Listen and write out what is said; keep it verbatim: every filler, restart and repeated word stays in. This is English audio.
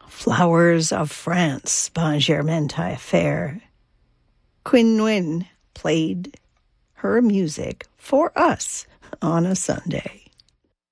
Flowers of France by Germaine Taillefer. Quinn Nguyen played her music for us on a Sunday.